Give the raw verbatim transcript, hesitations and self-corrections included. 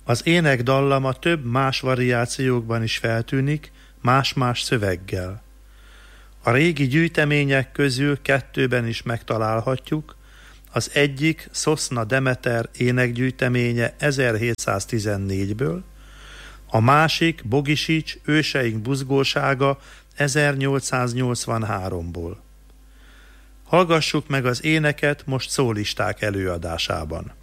Az énekdallama több más variációkban is feltűnik, más-más szöveggel. A régi gyűjtemények közül kettőben is megtalálhatjuk, az egyik Szoszna Demeter énekgyűjteménye ezerhétszáztizennégyből, a másik Bogisics Őseink buzgósága ezernyolcszáznyolcvanháromból. Hallgassuk meg az éneket most szólisták előadásában.